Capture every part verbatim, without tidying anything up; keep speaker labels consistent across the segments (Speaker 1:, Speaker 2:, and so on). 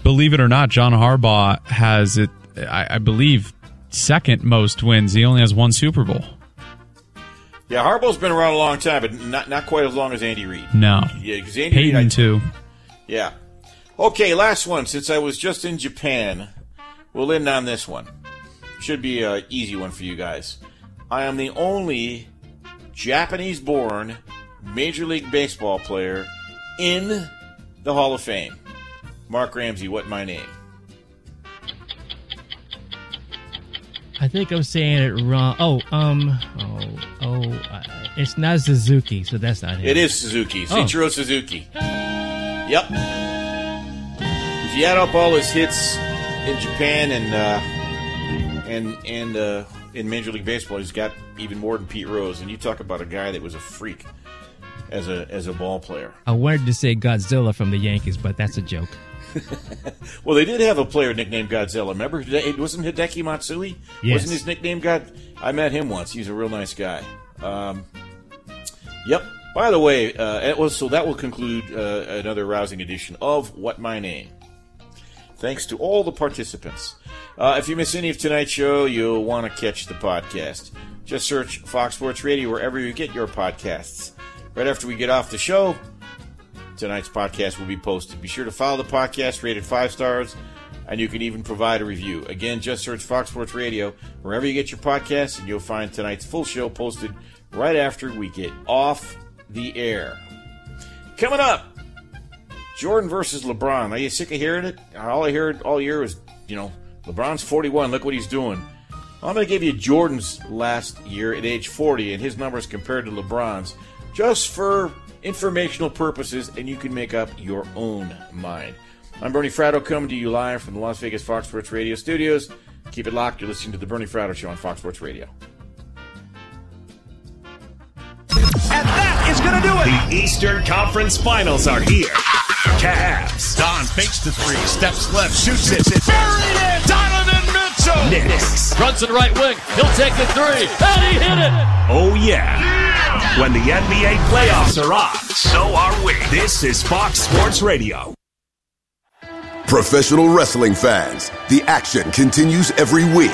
Speaker 1: believe it or not, John Harbaugh has it. I, I believe second most wins. He only has one Super Bowl.
Speaker 2: Yeah, Harbaugh's been around a long time, but not not quite as long as Andy Reid.
Speaker 1: No.
Speaker 2: Yeah, because Andy
Speaker 1: Peyton,
Speaker 2: Reid, I,
Speaker 1: too.
Speaker 2: Yeah. Okay, last one. Since I was just in Japan, we'll end on this one. Should be an easy one for you guys. I am the only Japanese-born Major League Baseball player in the Hall of Fame. Mark Ramsey, what my name?
Speaker 3: I think I'm saying it wrong. Oh, um, oh, oh, uh, it's not Suzuki, so that's not him.
Speaker 2: It is Suzuki, Seiichiro oh. Suzuki. Yep. If you add up all his hits in Japan and uh, and and uh, in Major League Baseball, he's got even more than Pete Rose. And you talk about a guy that was a freak as a as a ball player.
Speaker 3: I wanted to say Godzilla from the Yankees, but that's a joke.
Speaker 2: Well, they did have a player nicknamed Godzilla. Remember, it wasn't Hideki Matsui?
Speaker 3: Yes.
Speaker 2: Wasn't his nickname God? I met him once. He's a real nice guy. Um, yep. By the way, uh, it was, so that will conclude uh, another rousing edition of What My Name. Thanks to all the participants. Uh, if you miss any of tonight's show, you'll want to catch the podcast. Just search Fox Sports Radio wherever you get your podcasts. Right after we get off the show, tonight's podcast will be posted. Be sure to follow the podcast, rate it five stars, and you can even provide a review. Again, just search Fox Sports Radio wherever you get your podcasts, and you'll find tonight's full show posted right after we get off the air. Coming up, Jordan versus LeBron. Are you sick of hearing it? All I heard all year was, you know, LeBron's forty-one. Look what he's doing. I'm going to give you Jordan's last year at age forty and his numbers compared to LeBron's, just for informational purposes, and you can make up your own mind. I'm Bernie Fratto, coming to you live from the Las Vegas Fox Sports Radio studios. Keep it locked. You're listening to the Bernie Fratto Show on Fox Sports Radio.
Speaker 4: And that is going to do it. The Eastern Conference Finals are here. Cavs.
Speaker 5: Don fakes the three, steps left, shoots it.
Speaker 4: Buried it. Donovan Mitchell. Knicks.
Speaker 6: Runs to the right wing. He'll take the three. And he hit it.
Speaker 4: Oh, yeah. When the N B A playoffs are on, so are we. This is Fox Sports Radio.
Speaker 7: Professional wrestling fans, the action continues every week.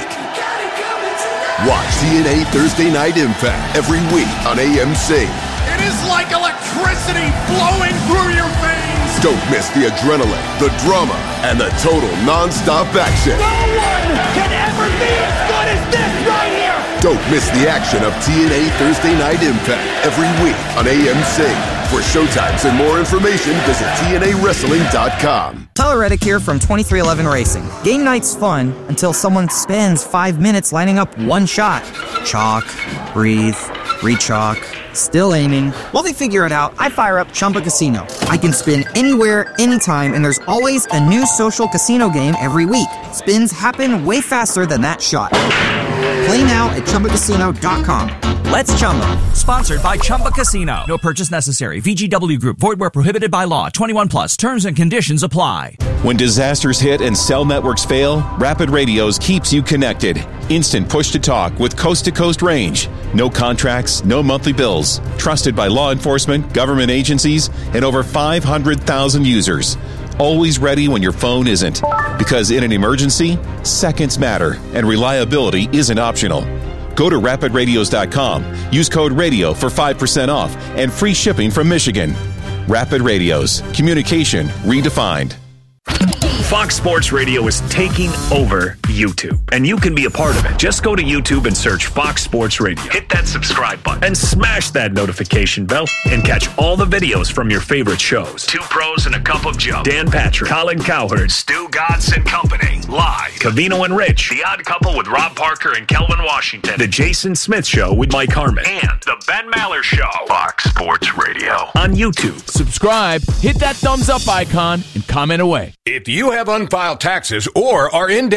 Speaker 7: Watch T N A Thursday Night Impact every week on A M C.
Speaker 5: It is like electricity flowing through your veins.
Speaker 7: Don't miss the adrenaline, the drama, and the total non-stop action.
Speaker 4: No one can ever be as good as this right here.
Speaker 7: Don't miss the action of T N A Thursday Night Impact every week on A M C. For showtimes and more information, visit T N A wrestling dot com.
Speaker 8: Tyler Reddick here from twenty-three eleven Racing. Game night's fun until someone spends five minutes lining up one shot. Chalk, breathe, re-chalk, still aiming. While they figure it out, I fire up Chumba Casino. I can spin anywhere, anytime, and there's always a new social casino game every week. Spins happen way faster than that shot. Play now at Chumba Casino dot com. Let's Chumba.
Speaker 9: Sponsored by Chumba Casino. No purchase necessary. V G W Group. Void where prohibited by law. twenty-one plus. Terms and conditions apply.
Speaker 10: When disasters hit and cell networks fail, Rapid Radios keeps you connected. Instant push-to-talk with coast-to-coast range. No contracts, no monthly bills. Trusted by law enforcement, government agencies, and over five hundred thousand users. Always ready when your phone isn't. Because in an emergency, seconds matter, and reliability isn't optional. Go to rapid radios dot com, use code RADIO for five percent off, and free shipping from Michigan. Rapid Radios. Communication redefined.
Speaker 4: Fox Sports Radio is taking over YouTube, and you can be a part of it. Just go to YouTube and search Fox Sports Radio. Hit that subscribe button and smash that notification bell and catch all the videos from your favorite shows. Two Pros and a Cup of Joe. Dan Patrick, Colin Cowherd, Stu Godson Company, Live, Covino and Rich, The Odd Couple with Rob Parker and Kelvin Washington, The Jason Smith Show with Mike Harmon, and The Ben Maller Show. Fox Sports Radio on YouTube.
Speaker 6: Subscribe, hit that thumbs up icon, and comment away.
Speaker 5: If you have unfiled taxes or are in debt to the I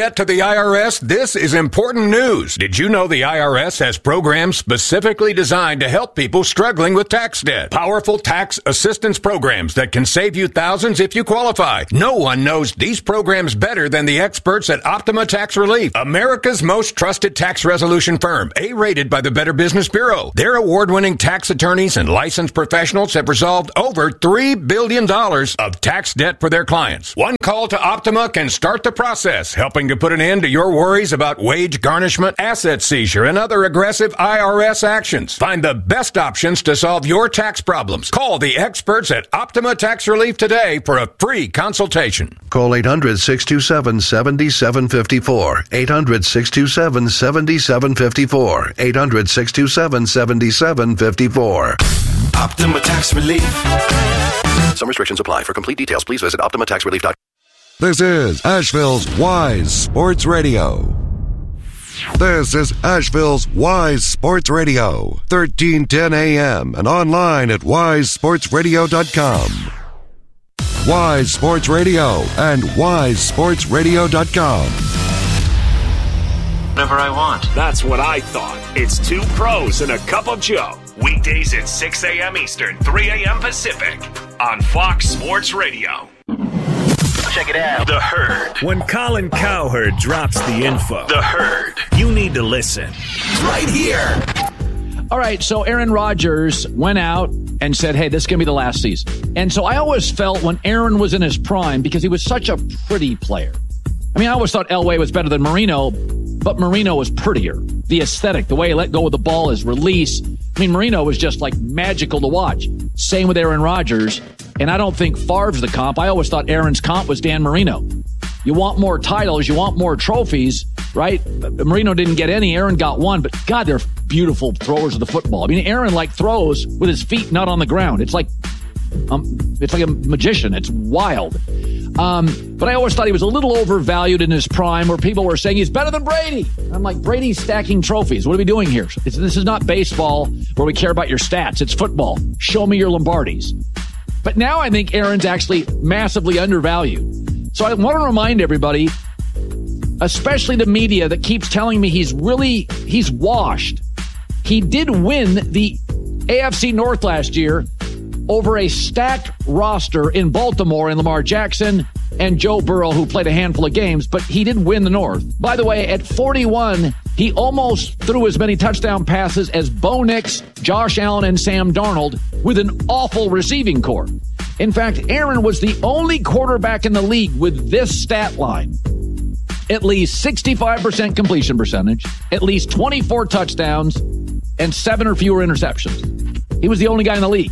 Speaker 11: I R S, this is important news. Did you know the I R S has programs specifically designed to help people struggling with tax debt? Powerful tax assistance programs that can save you thousands if you qualify. No one knows these programs better than the experts at Optima Tax Relief, America's most trusted tax resolution firm, A-rated by the Better Business Bureau. Their award-winning tax attorneys and licensed professionals have resolved over three billion dollars of tax debt for their clients. One call to Optima can start the process, helping to put an end to your worries about wage garnishment, asset seizure, and other aggressive I R S actions. Find the best options to solve your tax problems. Call the experts at Optima Tax Relief today for a free consultation.
Speaker 12: Call eight hundred, six two seven, seven seven five four. eight hundred, six two seven, seven seven five four. eight hundred, six two seven, seven seven five four.
Speaker 13: Optima Tax Relief.
Speaker 12: Some restrictions apply. For complete details, please visit optima tax relief dot com.
Speaker 14: This is Asheville's Wise Sports Radio. This is Asheville's Wise Sports Radio, thirteen ten a.m. and online at wise sports radio dot com. Wise Sports Radio and wise sports radio dot com.
Speaker 4: Whatever I want. That's what I thought. It's two pros and a cup of Joe. Weekdays at six a.m. Eastern, three a.m. Pacific on Fox Sports Radio. Check it out. The Herd. When Colin Cowherd drops the info, The Herd, you need to listen.
Speaker 13: Right here.
Speaker 15: All right, so Aaron Rodgers went out and said, hey, this is going to be the last season. And so I always felt when Aaron was in his prime, because he was such a pretty player. I mean, I always thought Elway was better than Marino, but Marino was prettier. The aesthetic, the way he let go of the ball, his release. I mean, Marino was just like magical to watch. Same with Aaron Rodgers. And I don't think Favre's the comp. I always thought Aaron's comp was Dan Marino. You want more titles, you want more trophies, right? Marino didn't get any. Aaron got one. But, God, they're beautiful throwers of the football. I mean, Aaron, like, throws with his feet not on the ground. It's like um, it's like a magician. It's wild. Um, but I always thought he was a little overvalued in his prime, where people were saying he's better than Brady. I'm like, Brady's stacking trophies. What are we doing here? It's, this is not baseball where we care about your stats. It's football. Show me your Lombardis. But now I think Aaron's actually massively undervalued. So I want to remind everybody, especially the media that keeps telling me he's really, he's washed. He did win the A F C North last year over a stacked roster in Baltimore and Lamar Jackson and Joe Burrow, who played a handful of games, but he did win the North. By the way, at forty-one, he almost threw as many touchdown passes as Bo Nix, Josh Allen, and Sam Darnold with an awful receiving corps. In fact, Aaron was the only quarterback in the league with this stat line. At least sixty-five percent completion percentage, at least twenty-four touchdowns, and seven or fewer interceptions. He was the only guy in the league.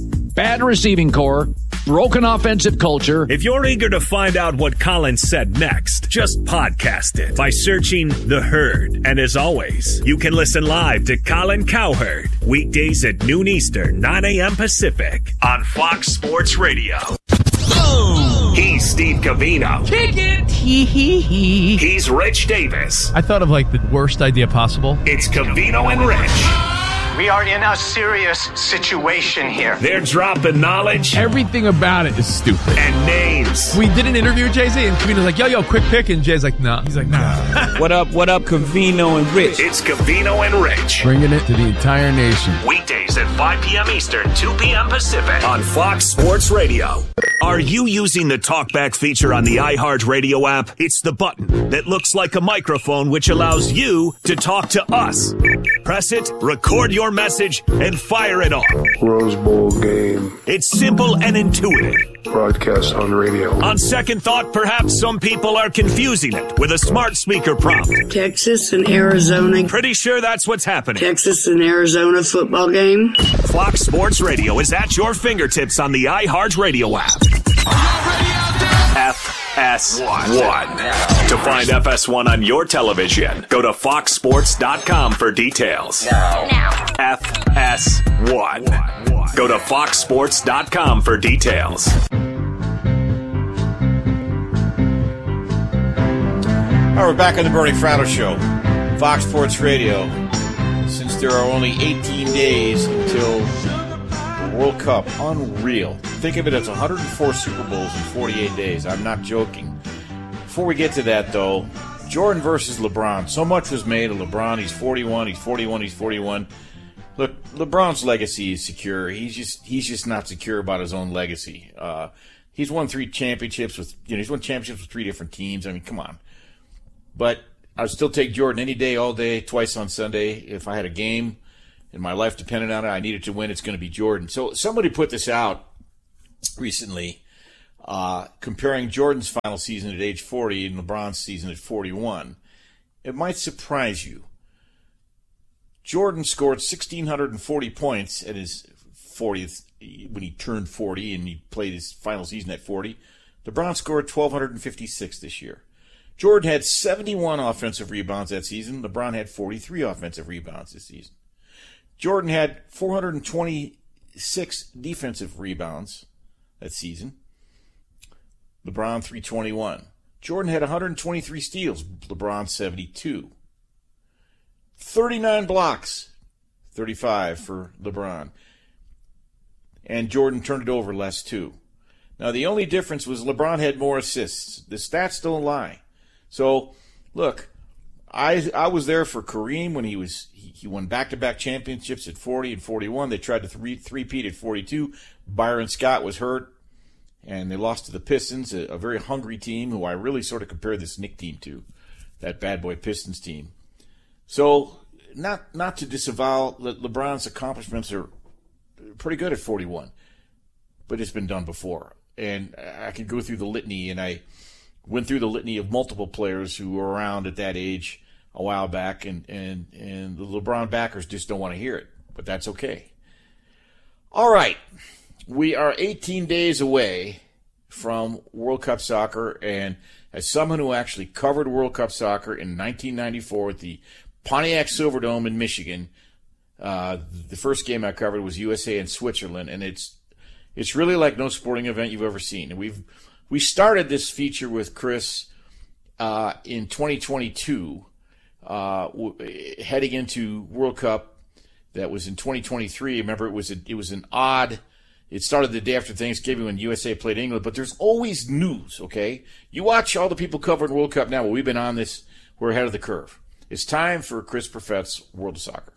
Speaker 15: Bad receiving corps, broken offensive culture.
Speaker 4: If you're eager to find out what Colin said next, just podcast it by searching The Herd. And as always, you can listen live to Colin Cowherd weekdays at noon Eastern, nine a.m. Pacific on Fox Sports Radio. Boom! He's Steve Covino.
Speaker 6: Kick it!
Speaker 15: Hee hee hee.
Speaker 4: He's Rich Davis.
Speaker 1: I thought of like the worst idea possible.
Speaker 4: It's Covino and Rich.
Speaker 16: We are in a serious situation here.
Speaker 4: They're dropping knowledge.
Speaker 1: Everything about it is stupid.
Speaker 4: And names.
Speaker 1: We did an interview with Jay-Z, and Covino's like, yo, yo, quick pick. And Jay's like, nah. He's like, nah.
Speaker 17: What up, what up, Covino and Rich?
Speaker 4: It's Covino and Rich.
Speaker 14: Bringing it to the entire nation.
Speaker 4: Weekdays at five p.m. Eastern, two p.m. Pacific on Fox Sports Radio. Are you using the TalkBack feature on the iHeartRadio app? It's the button that looks like a microphone, which allows you to talk to us. Press it, record your message, and fire it off.
Speaker 18: Rose Bowl game.
Speaker 4: It's simple and intuitive.
Speaker 18: Broadcast on radio.
Speaker 4: On second thought, perhaps some people are confusing it with a smart speaker prompt.
Speaker 19: Texas and Arizona.
Speaker 4: Pretty sure that's what's happening.
Speaker 19: Texas and Arizona football game.
Speaker 4: Fox Sports Radio is at your fingertips on the iHeartRadio app. F S one. To find F S one on your television, go to fox sports dot com for details. Now. F S one. Go to fox sports dot com for details.
Speaker 2: All right, we're back on the Bernie Fratto Show, Fox Sports Radio. Since there are only eighteen days until the World Cup, unreal. Think of it as one hundred four Super Bowls in forty-eight days. I'm not joking. Before we get to that, though, Jordan versus LeBron. So much was made of LeBron. He's forty-one. He's forty-one. He's forty-one. Look, LeBron's legacy is secure. He's just he's just not secure about his own legacy. Uh, he's won three championships with you know he's won championships with three different teams. I mean, come on. But I would still take Jordan any day, all day, twice on Sunday. If I had a game and my life depended on it, I needed to win, it's going to be Jordan. So somebody put this out recently, uh, comparing Jordan's final season at age forty and LeBron's season at forty-one. It might surprise you. Jordan scored one thousand six hundred forty points at his fortieth, when he turned forty and he played his final season at forty. LeBron scored one thousand two hundred fifty-six this year. Jordan had seventy-one offensive rebounds that season. LeBron had forty-three offensive rebounds this season. Jordan had four hundred twenty-six defensive rebounds that season. LeBron three hundred twenty-one. Jordan had one hundred twenty-three steals. LeBron seventy-two. thirty-nine blocks. thirty-five for LeBron. And Jordan turned it over less too. Now the only difference was LeBron had more assists. The stats don't lie. So, look, I I was there for Kareem when he was he, he won back-to-back championships at forty and forty-one. They tried to three three-peat at forty-two. Byron Scott was hurt, and they lost to the Pistons, a, a very hungry team who I really sort of compare this Knick team to, that bad boy Pistons team. So, not not to disavow Le- LeBron's accomplishments are pretty good at forty-one, but it's been done before. And I could go through the litany, and I went through the litany of multiple players who were around at that age a while back, and, and, and the LeBron backers just don't want to hear it, but that's okay. All right, we are eighteen days away from World Cup soccer, and as someone who actually covered World Cup soccer in nineteen ninety-four at the Pontiac Silverdome in Michigan, uh, the first game I covered was U S A and Switzerland, and it's it's really like no sporting event you've ever seen. And we've We started this feature with Chris uh, in twenty twenty-two, uh, w- heading into World Cup that was in twenty twenty-three. Remember, it was a, it was an odd. It started the day after Thanksgiving when U S A played England, but there's always news. Okay, you watch all the people covering World Cup now. Well, we've been on this. We're ahead of the curve. It's time for Chris Perfett's World of Soccer.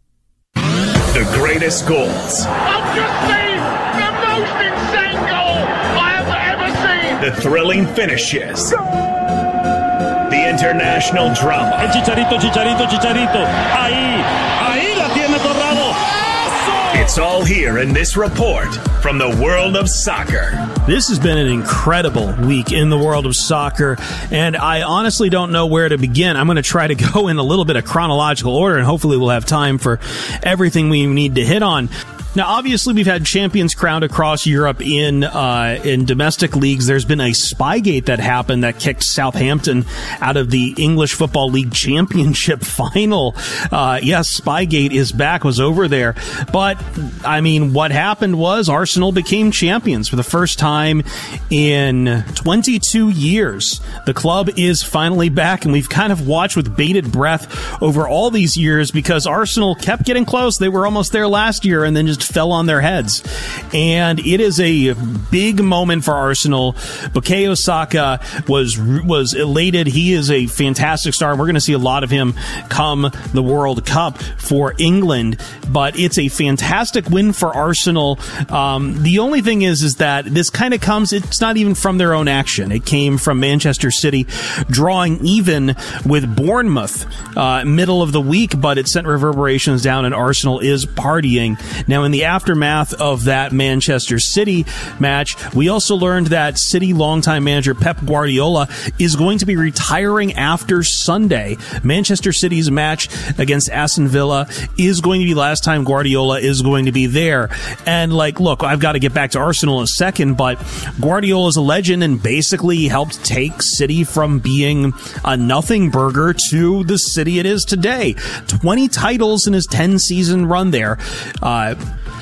Speaker 4: The greatest goals.
Speaker 5: I've just seen the most insane goal I have ever seen.
Speaker 4: The thrilling finishes. The international drama.
Speaker 6: El Chicharito, Chicharito, Chicharito. Ahí, ahí la tiene Torrado.
Speaker 4: It's all here in this report from the world of soccer.
Speaker 20: This has been an incredible week in the world of soccer, and I honestly don't know where to begin. I'm going to try to go in a little bit of chronological order, and hopefully we'll have time for everything we need to hit on. Now, obviously, we've had champions crowned across Europe in uh, in domestic leagues. There's been a Spygate that happened that kicked Southampton out of the English Football League Championship final. Uh, yes, Spygate is back, was over there. But, I mean, what happened was Arsenal became champions for the first time in twenty-two years. The club is finally back, and we've kind of watched with bated breath over all these years because Arsenal kept getting close. They were almost there last year and then just fell on their heads. And it is a big moment for Arsenal. Bukayo Saka was was elated. He is a fantastic star. We're going to see a lot of him come the World Cup for England. But it's a fantastic win for Arsenal. Um, the only thing is, is that this kind of comes, it's not even from their own action. It came from Manchester City drawing even with Bournemouth uh, middle of the week, but it sent reverberations down and Arsenal is partying. Now, in the aftermath of that Manchester City match, we also learned that City longtime manager Pep Guardiola is going to be retiring after Sunday. Manchester City's match against Aston Villa is going to be the last time Guardiola is going to be there. And, like, look, I've got to get back to Arsenal in a second, but Guardiola is a legend and basically helped take City from being a nothing burger to the City it is today. twenty titles in his ten-season run there. Uh,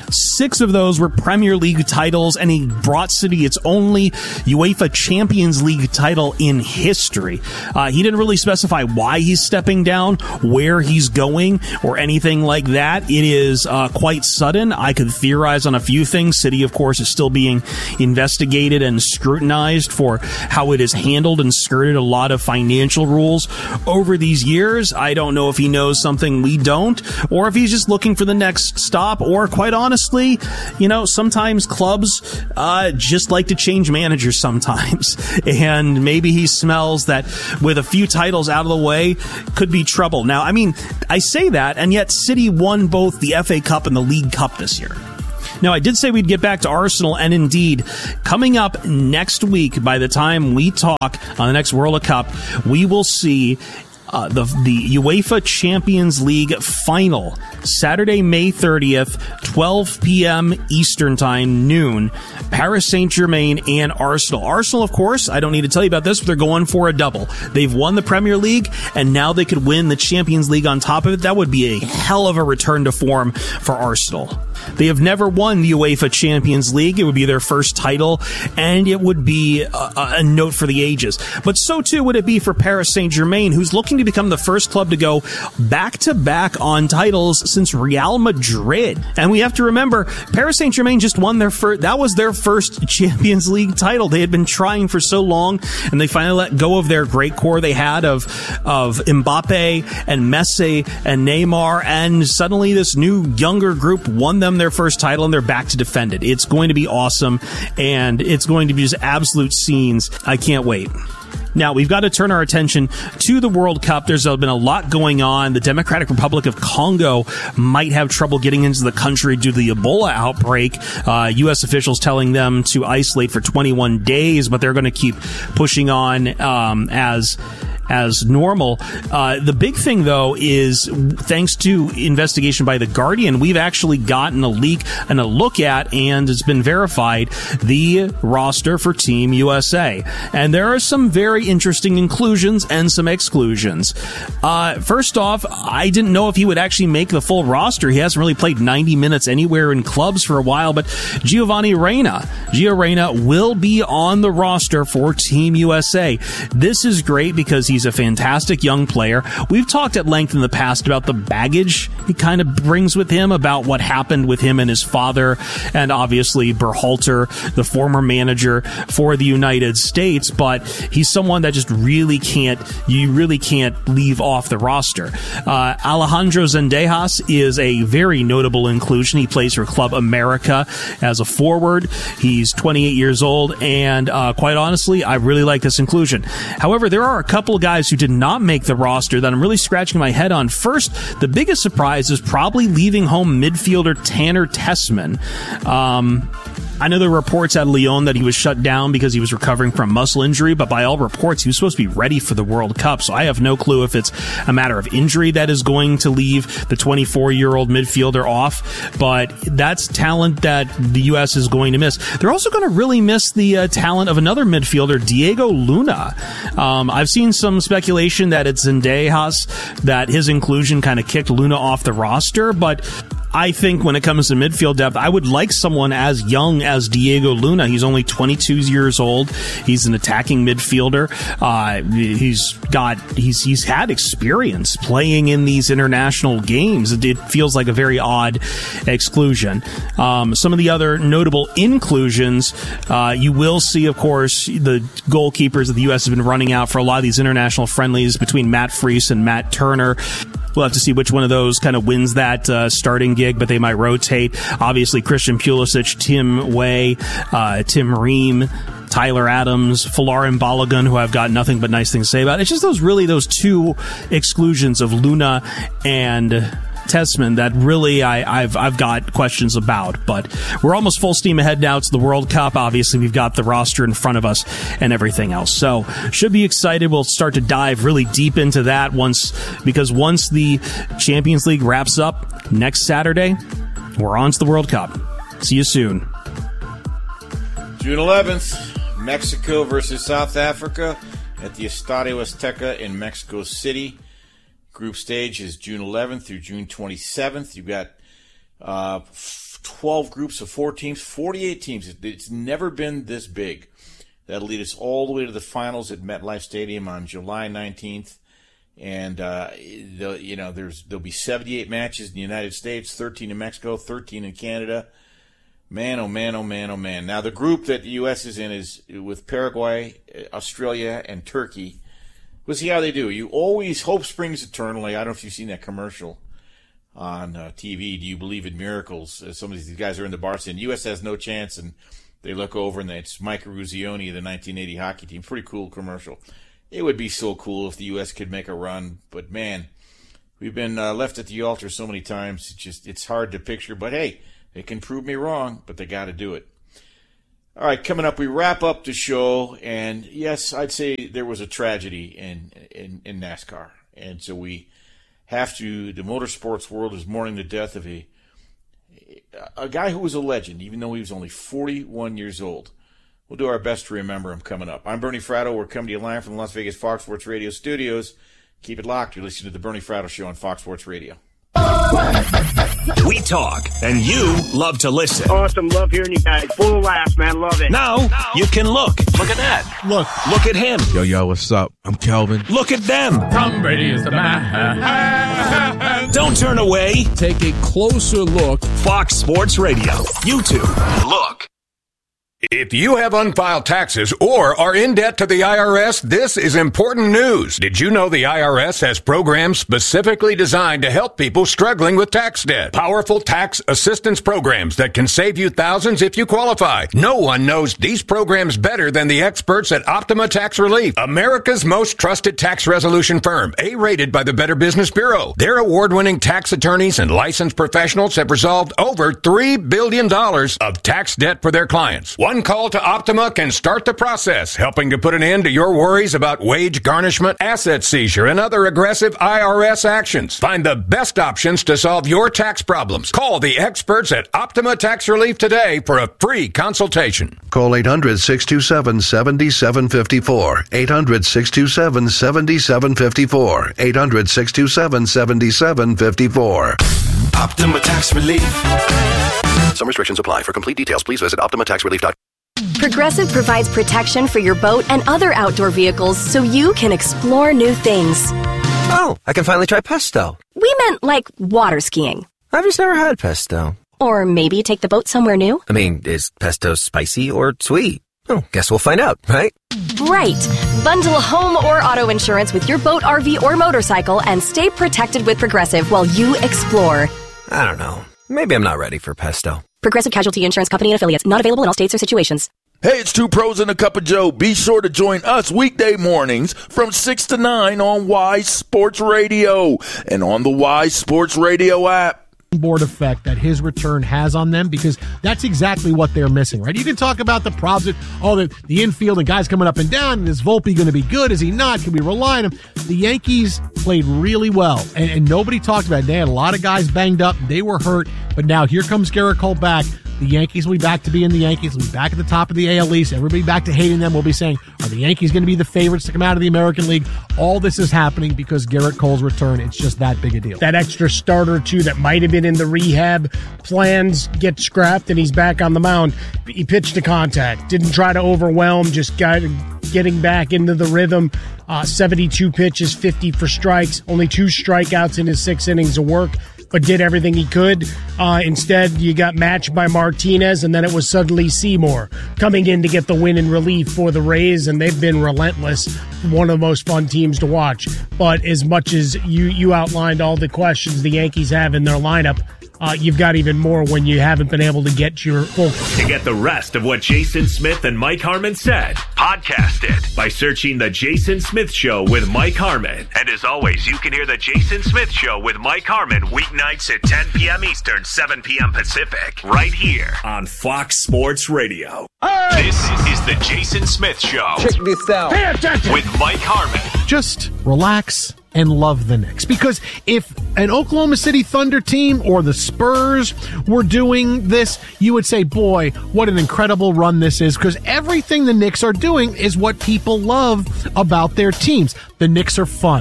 Speaker 20: Six of those were Premier League titles, and he brought City its only UEFA Champions League title in history. Uh, he didn't really specify why he's stepping down, where he's going, or anything like that. It is uh, quite sudden. I could theorize on a few things. City, of course, is still being investigated and scrutinized for how it has handled and skirted a lot of financial rules over these years. I don't know if he knows something we don't, or if he's just looking for the next stop, or quite honestly, you know, sometimes clubs uh, just like to change managers sometimes, and maybe he smells that with a few titles out of the way could be trouble. Now, I mean, I say that, and yet City won both the F A Cup and the League Cup this year. Now, I did say we'd get back to Arsenal, and indeed, coming up next week, by the time we talk on the next World Cup, we will see Uh, the the UEFA Champions League final, Saturday, May thirtieth, twelve p.m. Eastern Time, noon, Paris Saint-Germain and Arsenal. Arsenal, of course, I don't need to tell you about this, but they're going for a double. They've won the Premier League, and now they could win the Champions League on top of it. That would be a hell of a return to form for Arsenal. They have never won the UEFA Champions League. It would be their first title, and it would be a, a note for the ages. But so too would it be for Paris Saint-Germain, who's looking to become the first club to go back-to-back on titles since Real Madrid. And we have to remember, Paris Saint-Germain just won their first, that was their first Champions League title. They had been trying for so long, and they finally let go of their great core they had of, of Mbappe and Messi and Neymar, and suddenly this new younger group won them their first title, and they're back to defend it. It's going to be awesome, and it's going to be just absolute scenes. I can't wait. Now, we've got to turn our attention to the World Cup. There's been a lot going on. The Democratic Republic of Congo might have trouble getting into the country due to the Ebola outbreak. Uh, U S officials telling them to isolate for twenty-one days, but they're going to keep pushing on um, as as normal. Uh, the big thing, though, is thanks to investigation by The Guardian, we've actually gotten a leak and a look at, and it's been verified, the roster for Team U S A. And there are some very interesting inclusions and some exclusions. Uh, first off, I didn't know if he would actually make the full roster. He hasn't really played ninety minutes anywhere in clubs for a while, but Giovanni Reyna, Gio Reyna will be on the roster for Team U S A. This is great because he's He's a fantastic young player. We've talked at length in the past about the baggage he kind of brings with him, about what happened with him and his father, and obviously Berhalter, the former manager for the United States. But he's someone that just really can't, you really can't leave off the roster. Uh, Alejandro Zendejas is a very notable inclusion. He plays for Club America as a forward. He's twenty-eight years old, and uh, quite honestly, I really like this inclusion. However, there are a couple of guys who did not make the roster that I'm really scratching my head on. First, the biggest surprise is probably leaving home midfielder Tanner Tessman. Um... I know there were reports at Lyon that he was shut down because he was recovering from muscle injury, but by all reports, he was supposed to be ready for the World Cup. So I have no clue if it's a matter of injury that is going to leave the twenty-four-year-old midfielder off, but that's talent that the U S is going to miss. They're also going to really miss the uh, talent of another midfielder, Diego Luna. Um, I've seen some speculation that it's Zendejas, that his inclusion kind of kicked Luna off the roster, but I think when it comes to midfield depth, I would like someone as young as Diego Luna. He's only twenty-two years old. He's an attacking midfielder. Uh, he's got, he's, he's had experience playing in these international games. It, it feels like a very odd exclusion. Um, some of the other notable inclusions, uh, you will see, of course, the goalkeepers that the U S has been running out for a lot of these international friendlies between Matt Freese and Matt Turner. We'll have to see which one of those kind of wins that uh, starting gig, but they might rotate. Obviously, Christian Pulisic, Tim Way, uh, Tim Ream, Tyler Adams, Folarin Balogun, who I've got nothing but nice things to say about. It's just those really those two exclusions of Luna and Tessman that really I, I've I've got questions about, but we're almost full steam ahead now to the World Cup. Obviously, we've got the roster in front of us and everything else, so should be excited. We'll start to dive really deep into that once, because once the Champions League wraps up next Saturday, we're on to the World Cup. See you soon.
Speaker 2: June eleventh, Mexico versus South Africa at the Estadio Azteca in Mexico City. Group stage is June eleventh through June twenty-seventh. You've got uh, twelve groups of four teams, forty-eight teams. It's never been this big. That'll lead us all the way to the finals at MetLife Stadium on July nineteenth. And, uh, the, you know, there's there'll be seventy-eight matches in the United States, thirteen in Mexico, thirteen in Canada. Man, oh, man, oh, man, oh, man. Now, the group that the U S is in is with Paraguay, Australia, and Turkey. We'll see how they do. You always hope springs eternally. I don't know if you've seen that commercial on uh, T V. Do you believe in miracles? Uh, some of these guys are in the bar saying, U S has no chance, and they look over, and it's Mike Ruzioni of the nineteen eighty hockey team. Pretty cool commercial. It would be so cool if the U S could make a run, but, man, we've been uh, left at the altar so many times. It's just it's hard to picture, but, hey, they can prove me wrong, but they got to do it. All right, coming up, we wrap up the show, and yes, I'd say there was a tragedy in, in, in NASCAR, and so we have to, the motorsports world is mourning the death of a a guy who was a legend, even though he was only forty-one years old. We'll do our best to remember him coming up. I'm Bernie Fratto. We're coming to you live from the Las Vegas Fox Sports Radio studios. Keep it locked. You're listening to the Bernie Fratto Show on Fox Sports Radio.
Speaker 4: We talk, and you love to listen.
Speaker 21: Awesome. Love hearing you guys. Full of laughs, man. Love it.
Speaker 4: Now, now you can look. Look at that.
Speaker 21: Look.
Speaker 4: Look at him.
Speaker 22: Yo, yo, what's up? I'm Kelvin.
Speaker 4: Look at them.
Speaker 1: Tom Brady is the man.
Speaker 4: Don't turn away.
Speaker 22: Take a closer look.
Speaker 4: Fox Sports Radio. YouTube. Look.
Speaker 11: If you have unfiled taxes or are in debt to the I R S, this is important news. Did you know the I R S has programs specifically designed to help people struggling with tax debt? Powerful tax assistance programs that can save you thousands if you qualify. No one knows these programs better than the experts at Optima Tax Relief, America's most trusted tax resolution firm, A-rated by the Better Business Bureau. Their award-winning tax attorneys and licensed professionals have resolved over three billion dollars of tax debt for their clients. One call to Optima can start the process, helping to put an end to your worries about wage garnishment, asset seizure, and other aggressive I R S actions. Find the best options to solve your tax problems. Call the experts at Optima Tax Relief today for a free consultation.
Speaker 12: Call eight hundred, six two seven, seven seven five four. eight hundred, six two seven, seven seven five four. eight hundred, six two seven, seven seven five four.
Speaker 13: Optima Tax Relief.
Speaker 12: Some restrictions apply. For complete details, please visit optima tax relief dot com.
Speaker 23: Progressive provides protection for your boat and other outdoor vehicles so you can explore new things.
Speaker 24: Oh, I can finally try pesto.
Speaker 23: We meant like water skiing.
Speaker 24: I've just never had pesto.
Speaker 23: Or maybe take the boat somewhere new.
Speaker 24: I mean, is pesto spicy or sweet? Oh, guess we'll find out, right?
Speaker 23: Right. Bundle home or auto insurance with your boat, R V, or motorcycle and stay protected with Progressive while you explore.
Speaker 24: I don't know. Maybe I'm not ready for pesto.
Speaker 23: Progressive Casualty Insurance Company and Affiliates. Not available in all states or situations.
Speaker 25: Hey, it's Two Pros and a Cup of Joe. Be sure to join us weekday mornings from six to nine on Wise Sports Radio and on the Wise Sports Radio app.
Speaker 26: Board effect that his return has on them, because that's exactly what they're missing, right? You can talk about the problems that, oh, the, the infield and guys coming up and down, and is Volpe going to be good? Is he not? Can we rely on him? The Yankees played really well, and, and nobody talked about it. They had a lot of guys banged up. They were hurt, but now here comes Gerrit Cole back. The Yankees will be back to being the Yankees. They'll be back at the top of the A L East. Everybody back to hating them. We'll be saying, are the Yankees going to be the favorites to come out of the American League? All this is happening because Gerrit Cole's return. It's just that big a deal.
Speaker 27: That extra start or two that might have been in the rehab plans get scrapped, and he's back on the mound. He pitched to contact. Didn't try to overwhelm, just got getting back into the rhythm. Uh, seventy-two pitches, fifty for strikes. Only two strikeouts in his six innings of work, but did everything he could. Uh, instead, you got matched by Martinez, and then it was suddenly Seymour coming in to get the win in relief for the Rays, and they've been relentless. One of the most fun teams to watch. But as much as you, you outlined all the questions the Yankees have in their lineup, Uh, you've got even more when you haven't been able to get your full.
Speaker 4: To get the rest of what Jason Smith and Mike Harmon said, podcast it by searching The Jason Smith Show with Mike Harmon. And as always, you can hear The Jason Smith Show with Mike Harmon weeknights at ten p.m. Eastern, seven p.m. Pacific, right here on Fox Sports Radio. Hey! This is The Jason Smith Show.
Speaker 26: Check this out.
Speaker 4: Pay attention. With Mike Harmon.
Speaker 26: Just relax and love the Knicks. Because if an Oklahoma City Thunder team or the Spurs were doing this, you would say, boy, what an incredible run this is. Because everything the Knicks are doing is what people love about their teams. The Knicks are fun.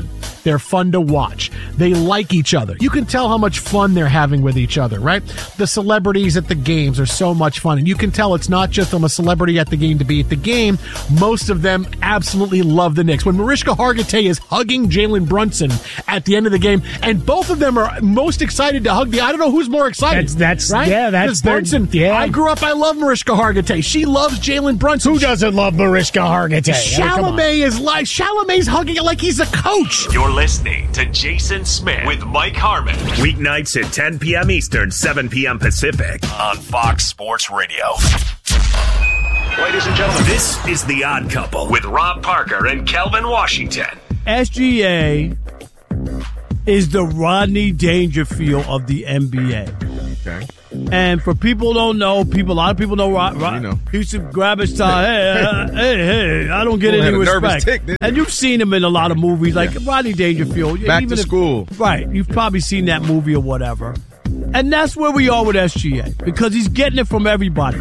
Speaker 26: They're fun to watch. They like each other. You can tell how much fun they're having with each other, right? The celebrities at the games are so much fun. And you can tell it's not just I'm a celebrity at the game to be at the game. Most of them absolutely love the Knicks. When Mariska Hargitay is hugging Jalen Brunson at the end of the game, and both of them are most excited to hug the, I don't know who's more excited.
Speaker 27: That's, that's right? yeah, that's their,
Speaker 26: Brunson.
Speaker 27: Yeah.
Speaker 26: I grew up, I love Mariska Hargitay. She loves Jalen Brunson.
Speaker 27: Who doesn't love Mariska Hargitay?
Speaker 26: Chalamet is like, Chalamet's hugging it like he's a coach.
Speaker 4: You're listening to Jason Smith with Mike Harmon. Weeknights at ten p.m. Eastern, seven p.m. Pacific on Fox Sports Radio. Ladies and gentlemen, this is The Odd Couple with Rob Parker and Kelvin Washington.
Speaker 3: S G A is the Rodney Dangerfield of the N B A.
Speaker 22: Okay.
Speaker 3: And for people who don't know, people, a lot of people know Rod. Rod
Speaker 22: You know.
Speaker 3: He used to grab his tie. Hey, uh, hey, hey, I don't get
Speaker 22: Boy,
Speaker 3: any
Speaker 22: had a nervous
Speaker 3: respect.
Speaker 22: tick, didn't
Speaker 3: And
Speaker 22: he?
Speaker 3: you've seen him in a lot of movies, like
Speaker 22: Yeah.
Speaker 3: Rodney Dangerfield.
Speaker 22: Back
Speaker 3: even
Speaker 22: to
Speaker 3: if-
Speaker 22: school.
Speaker 3: Right. You've probably seen that movie or whatever. And that's where we are with S G A, because he's getting it from everybody.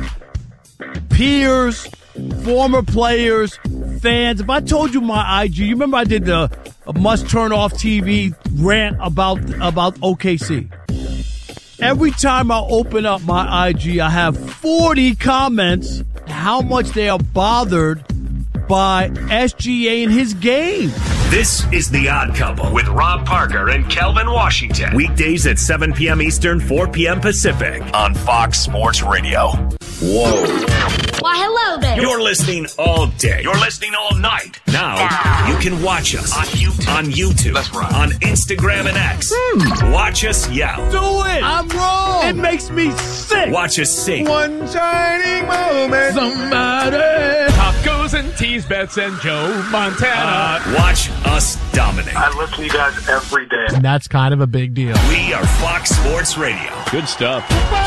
Speaker 3: Peers, former players, fans. If I told you my I G, you remember I did the must turn off T V rant about about O K C. Every time I open up my I G, I have forty comments how much they are bothered by S G A and his game.
Speaker 4: This is The Odd Couple with Rob Parker and Kelvin Washington. Weekdays at seven p.m. Eastern, four p.m. Pacific on Fox Sports Radio. Whoa.
Speaker 7: Why, hello there.
Speaker 4: You're listening all day. You're listening all night. Now, you can watch us on YouTube. On YouTube. That's right. On Instagram and X. Hmm. Watch us yell.
Speaker 3: Do it. I'm wrong. It makes me sick.
Speaker 4: Watch us sing.
Speaker 22: One shining moment.
Speaker 1: Somebody. Tacos and teas, bets and Joe Montana.
Speaker 4: Uh, watch us dominate.
Speaker 18: I listen to you guys every day.
Speaker 26: And that's kind of a big deal.
Speaker 4: We are Fox Sports Radio.
Speaker 1: Good stuff.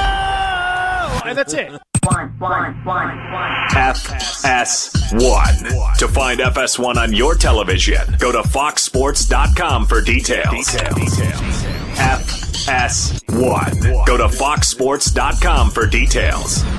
Speaker 27: And that's it.
Speaker 7: One, one, one, one.
Speaker 4: F S one. To find F S one on your television, go to fox sports dot com for details. F S one. Go to fox sports dot com for details.